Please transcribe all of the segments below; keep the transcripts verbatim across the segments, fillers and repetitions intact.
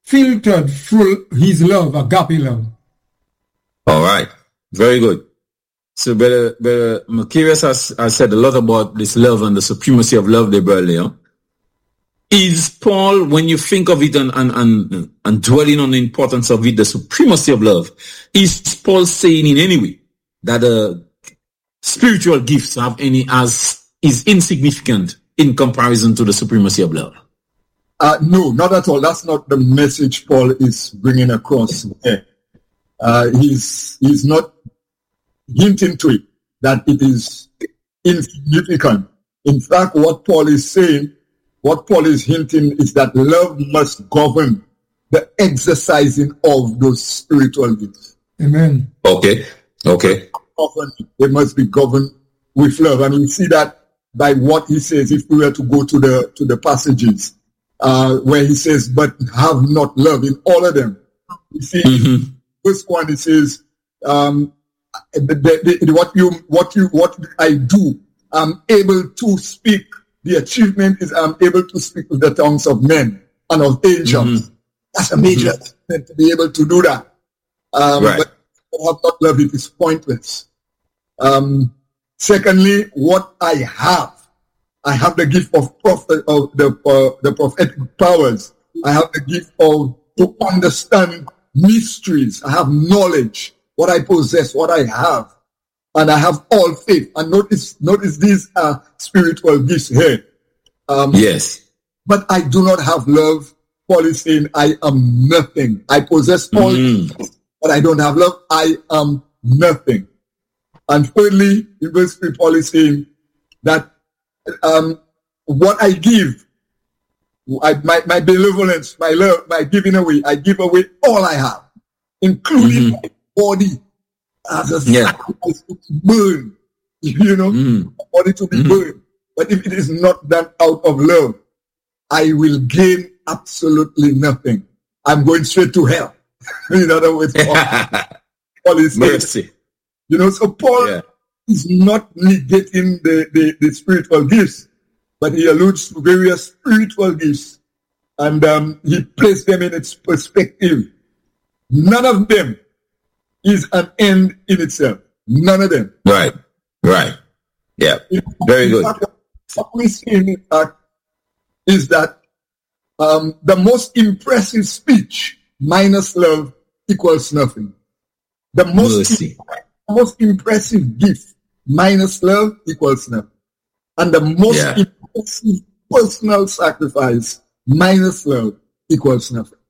filtered through his love, agape love. All right. Very good. So, Brother, Brother Macarius has, has said a lot about this love and the supremacy of love there, Brother Leon. Is Paul, when you think of it and, and, and, and dwelling on the importance of it, the supremacy of love, is Paul saying in any way that uh, spiritual gifts have any as is insignificant in comparison to the supremacy of love? Uh, no, not at all. That's not the message Paul is bringing across here. Uh, he's, he's not hinting to it that it is insignificant. In fact, what Paul is saying, what Paul is hinting is that love must govern the exercising of those spiritual gifts. Amen. Okay. Okay. They must be governed with love. And we see that by what he says, if we were to go to the to the passages uh, where he says, but have not love in all of them. You see, mm-hmm. First one, it says, um, the, the, the, what you what you what I do, I'm able to speak. The achievement is I'm able to speak with the tongues of men and of angels. Mm-hmm. That's a major mm-hmm. to be able to do that. Um, right. But have not love, it is pointless. Um, secondly, what I have, I have the gift of prophet of the uh, the prophetic powers. I have the gift of to understand mysteries. I have knowledge. What I possess, what I have. And I have all faith. And notice, notice these are spiritual gifts here. Um, yes. But I do not have love. Paul is saying, I am nothing. I possess all mm. things, but I don't have love. I am nothing. And thirdly, in verse three, Paul is saying that um, what I give, I, my, my benevolence, my love, my giving away, I give away all I have, including mm-hmm. my body. As a yeah. sacrifice to burn, you know, mm. body to be mm. burned. But if it is not done out of love, I will gain absolutely nothing. I'm going straight to hell. In other words, Paul, Paul is mercy. You know, so Paul yeah. is not negating the, the, the spiritual gifts, but he alludes to various spiritual gifts, and um, he placed them in its perspective. None of them is an end in itself. None of them. Right. Right. Yeah. Very good. What we see in that is that um, the most impressive speech minus love equals nothing. The most, imp- most impressive gift minus love equals nothing. And the most yeah. impressive personal sacrifice minus love equals nothing.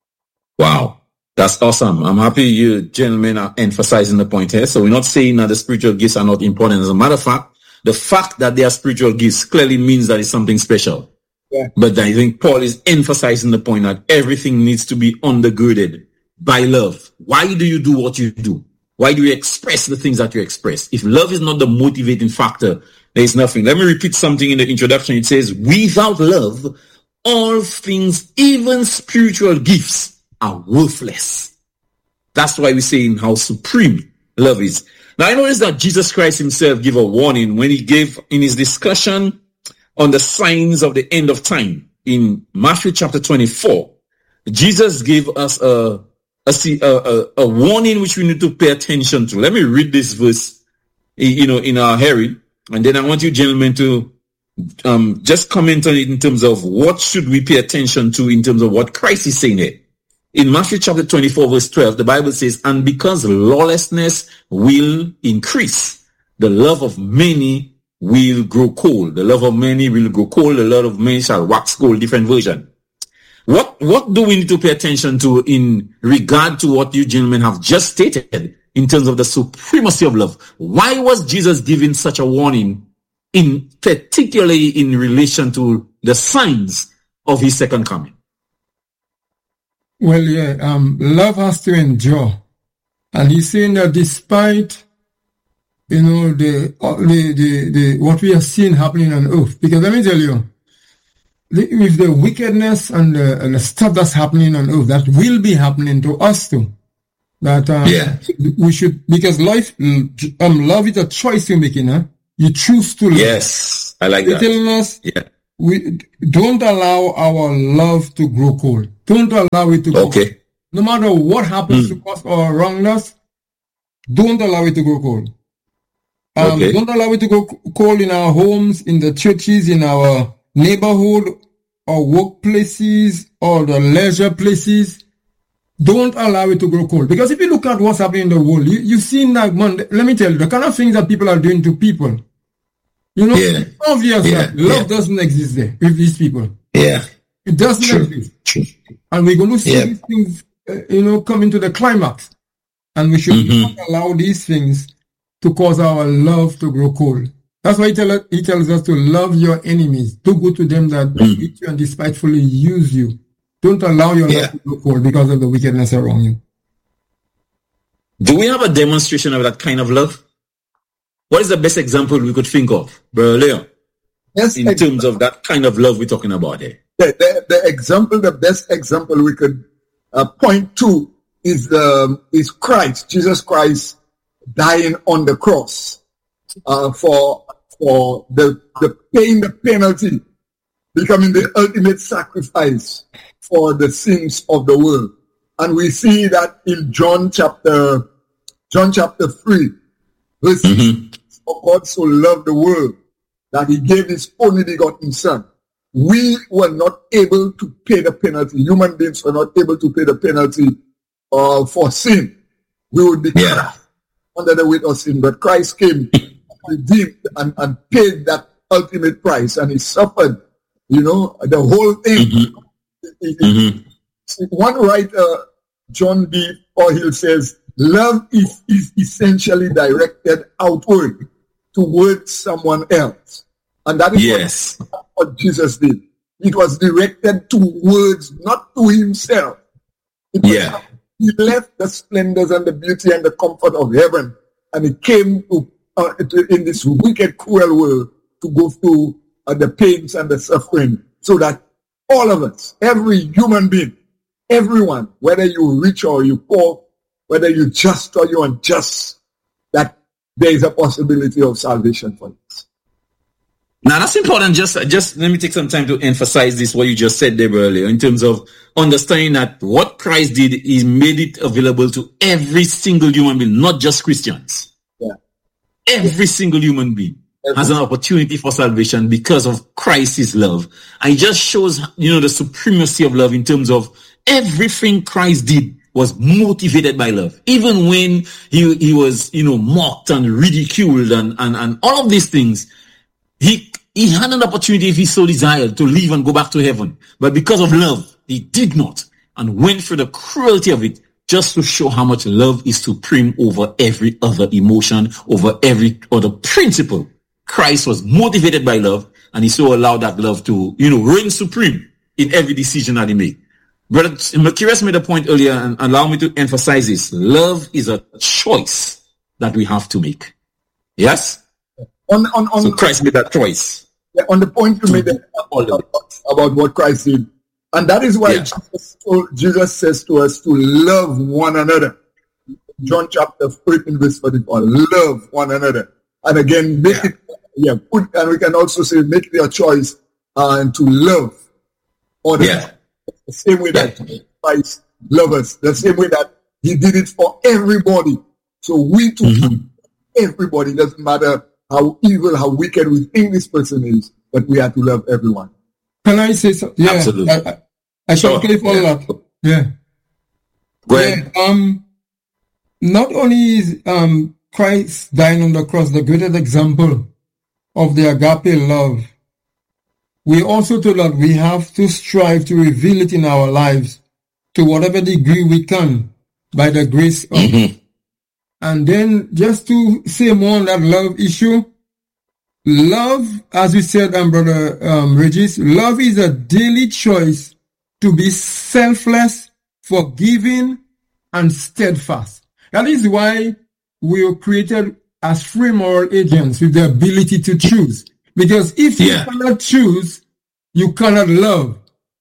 Wow. That's awesome. I'm happy you gentlemen are emphasizing the point here. So we're not saying that the spiritual gifts are not important. As a matter of fact, the fact that they are spiritual gifts clearly means that it's something special. Yeah. But I think Paul is emphasizing the point that everything needs to be undergirded by love. Why do you do what you do? Why do you express the things that you express? If love is not the motivating factor, there is nothing. Let me repeat something in the introduction. It says, without love, all things, even spiritual gifts, are worthless. That's why we're saying how supreme love is. Now, I notice that Jesus Christ himself gave a warning when he gave in his discussion on the signs of the end of time in Matthew chapter twenty-four. Jesus gave us a, a, a, a warning which we need to pay attention to. Let me read this verse, you know, in our hearing, and then I want you gentlemen to um, just comment on it in terms of what should we pay attention to in terms of what Christ is saying here. In Matthew chapter twenty-four, verse twelve, the Bible says, and because lawlessness will increase, the love of many will grow cold. The love of many will grow cold. The love of many shall wax cold. Different version. What, what do we need to pay attention to in regard to what you gentlemen have just stated in terms of the supremacy of love? Why was Jesus giving such a warning, in particularly in relation to the signs of his second coming? Well, yeah, um, love has to endure. And he's saying that despite, you know, the, the, the, the, what we are seeing happening on earth, because let me tell you, the, with the wickedness and the, and the stuff that's happening on earth, that will be happening to us too. That, um, yeah. we should, because life, um, love is a choice you're making, huh? You choose to love. Yes, I like They're that. telling us, yeah. we don't allow our love to grow cold. Don't allow it to grow Okay. cold. No matter what happens Mm. to us or around us, don't allow it to grow cold. Um, Okay. Don't allow it to go cold in our homes, in the churches, in our neighborhood, or workplaces, or the leisure places. Don't allow it to grow cold. Because if you look at what's happening in the world, you, you've seen that, man, let me tell you, the kind of things that people are doing to people. You know, Yeah. it's obvious Yeah. that love Yeah. doesn't exist there with these people. Yeah. It doesn't True. exist. True. And we're going to see Yeah. these things, uh, you know, coming to the climax. And we should Mhm. not allow these things to cause our love to grow cold. That's why he, tell, he tells us to love your enemies. Do good to them that Mm. hate you and despitefully use you. Don't allow your Yeah. love to grow cold because of the wickedness around you. Do we have a demonstration of that kind of love? What is the best example we could think of, Brother Leon, Yes, in ex- terms of that kind of love we're talking about here? the, the, the example, the best example we could uh, point to is um, is Christ, Jesus Christ, dying on the cross uh, for for the the paying the penalty, becoming the ultimate sacrifice for the sins of the world. And we see that in John chapter John chapter three, verse Mhm. six, for God so loved the world that he gave his only begotten son. We were not able to pay the penalty. Human beings were not able to pay the penalty uh, for sin. We would be Yeah. cast under the weight of sin. But Christ came, redeemed, and, and paid that ultimate price. And he suffered, you know, the whole thing. Mhm. He- he- Mhm. One writer, John B. Orhill, says, love is, is essentially directed outward towards someone else. And that is Yes. what, what Jesus did. It was directed towards, not to himself. It was, Yeah. He left the splendors and the beauty and the comfort of heaven, and he came to, uh, to in this wicked, cruel world to go through uh, the pains and the suffering, so that all of us, every human being, everyone, whether you rich or you poor, whether you just or you unjust, that there is a possibility of salvation for us. Now that's important. Just, just let me take some time to emphasize this, what you just said there earlier, in terms of understanding that what Christ did, he made it available to every single human being, not just Christians. Yeah. Every single human being Every- has an opportunity for salvation because of Christ's love. And it just shows, you know, the supremacy of love in terms of everything Christ did was motivated by love. Even when he, he was, you know, mocked and ridiculed and, and, and all of these things, He he had an opportunity, if he so desired, to leave and go back to heaven. But because of love, he did not, and went through the cruelty of it, just to show how much love is supreme over every other emotion, over every other principle. Christ was motivated by love, and he so allowed that love to, you know, reign supreme in every decision that he made. Brother Mercurius made a point earlier, and allow me to emphasize this. Love is a choice that we have to make. Yes? On, on, on, So Christ made that choice. Yeah, on the point you made All of about, about what Christ did. And that is why Yeah. Jesus, told, Jesus says to us to love one another. John chapter thirteen, verse forty-four. Love one another. And again, make Yeah. it, yeah, put, and we can also say, make it your choice uh, and to love others. Yeah. The same way that Christ loves us. The same way that he did it for everybody. So we too, Mhm. everybody, doesn't matter how evil, how wicked we think this person is, but we have to love everyone. Can I say something? Yeah, Absolutely. I, I, I shall Sure. pay for Yeah. that. Yeah. Go ahead. Yeah, um, not only is um, Christ dying on the cross the greatest example of the agape love, we also told that we have to strive to reveal it in our lives to whatever degree we can by the grace of. Mhm. And then just to say more on that love issue, love, as we said, um, Brother um, Regis, love is a daily choice to be selfless, forgiving, and steadfast. That is why we were created as free moral agents with the ability to choose. Because if Yeah. you cannot choose, you cannot love.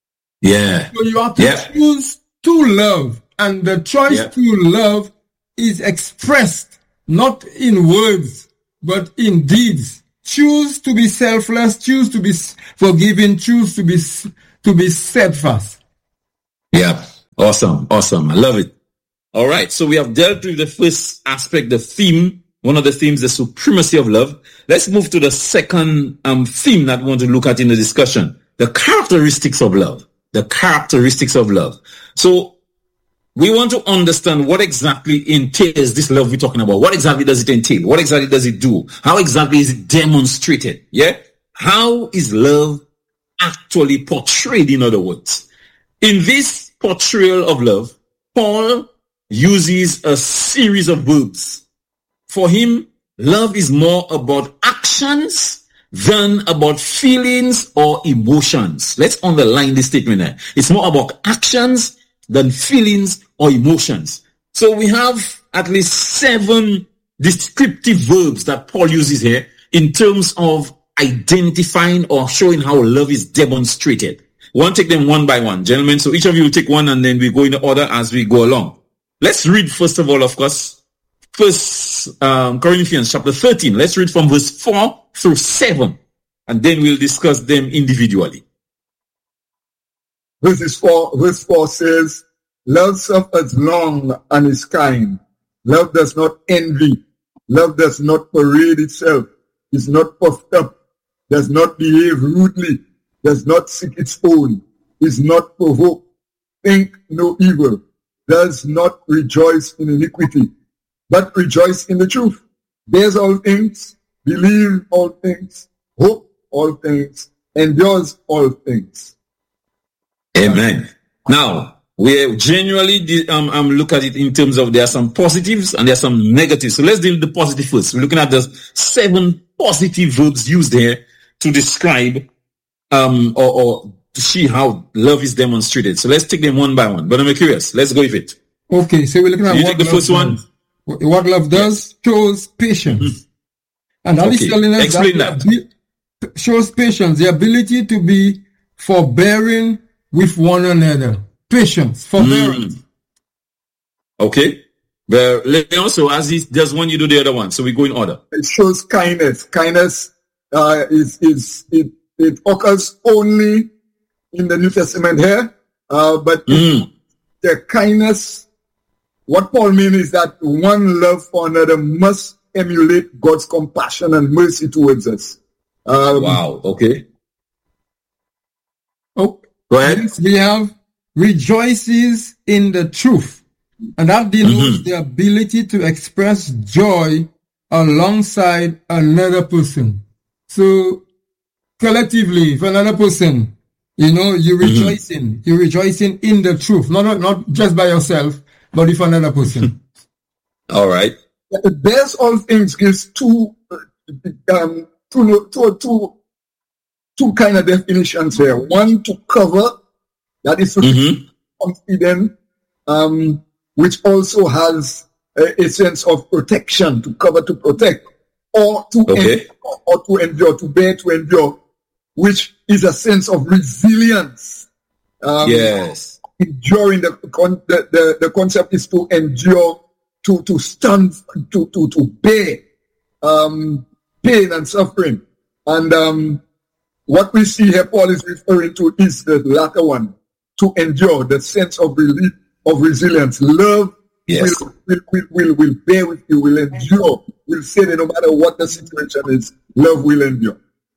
Yeah. So you have to Yeah. choose to love. And the choice Yeah. to love is expressed not in words, but in deeds. choose to be selfless, choose to be forgiving, choose to be to be steadfast. Yeah, awesome, awesome. I love it. All right, so we have dealt with the first aspect, the theme, one of the themes, the supremacy of love. Let's move to the second um, theme that we want to look at in the discussion, the characteristics of love. The characteristics of love. So we want to understand what exactly entails this love we're talking about. What exactly does it entail? What exactly does it do? How exactly is it demonstrated? Yeah? How is love actually portrayed, in other words? In this portrayal of love, Paul uses a series of verbs. For him, love is more about actions than about feelings or emotions. Let's underline this statement there. It's more about actions than feelings or emotions. So we have at least seven descriptive verbs that Paul uses here in terms of identifying or showing how love is demonstrated. We want to take them one by one, gentlemen. So each of you will take one and then we go in order as we go along. Let's read, first of all, of course, First um, Corinthians chapter thirteen. Let's read from verse four through seven, and then we'll discuss them individually. Verses four, verse four says, love suffers long and is kind. Love does not envy. Love does not parade itself, is not puffed up, does not behave rudely, does not seek its own, is not provoked, think no evil, does not rejoice in iniquity, but rejoice in the truth, bears all things, believe all things, hope all things, endures all things. Amen. Now, we generally um, um, look at it in terms of there are some positives and there are some negatives. So let's deal with the positive first. We're looking at the seven positive verbs used here to describe um, or, or to see how love is demonstrated. So let's take them one by one. But I'm curious. Let's go with it. Okay, so we're looking at you what take the love first one. does. What love does shows patience. Mm-hmm. And that okay. is telling us Explain that, that. It shows patience, the ability to be forbearing with one another. Patience, forbearance. Mm. Okay. Well, Leon, so as he does one, you do the other one. So we go in order. It shows kindness. Kindness uh, is, is it, it occurs only in the New Testament here. Uh, but mm. the kindness, what Paul means is that one love for another must emulate God's compassion and mercy towards us. Um, wow. Okay. Oh, go ahead. We have rejoices in the truth. And that denotes mm-hmm. the ability to express joy alongside another person. So collectively, for another person, you know, you're rejoicing. Mm-hmm. You're rejoicing in the truth. Not, not just by yourself, but with another person. All right. It bears all things gives two, um, two, two, two, two kind of definitions here. One to cover, that is to mm-hmm. be confident, um, which also has a, a sense of protection, to cover, to protect, or to okay. endure, or to endure, to bear, to endure, which is a sense of resilience. Um, yes. Enduring the, the the the concept is to endure, to to stand, to to to bear um, pain and suffering, and um, what we see here, Paul is referring to is the latter one, to endure, the sense of relief, of resilience. Love yes. will, will will will will bear with you, will endure, will say that no matter what the situation is, love will endure.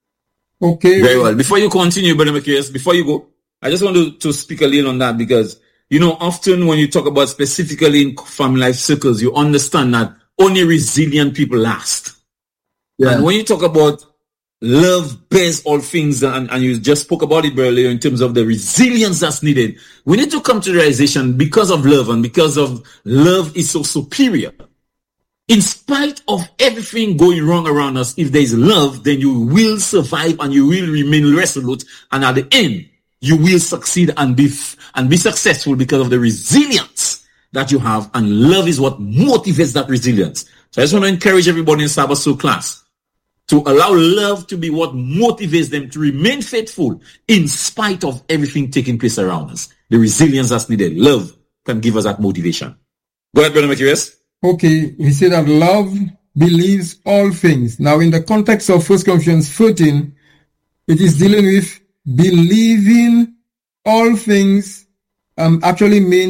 Okay. Very well. Before you continue, Brother Macias, before you go, I just want to, to speak a little on that because, you know, often when you talk about specifically in family life circles, you understand that only resilient people last. Yeah. And when you talk about love bears all things, and, and you just spoke about it earlier in terms of the resilience that's needed, we need to come to the realization because of love and because of love is so superior. In spite of everything going wrong around us, if there is love, then you will survive and you will remain resolute. And at the end, you will succeed and be and be successful because of the resilience that you have. And love is what motivates that resilience. So I just want to encourage everybody in Sabbath Soul class to allow love to be what motivates them to remain faithful in spite of everything taking place around us. The resilience that's needed. Love can give us that motivation. Go ahead, Brother Macias. Okay, we say that love believes all things. Now, in the context of First Corinthians thirteen, it is dealing with believing all things, um, actually means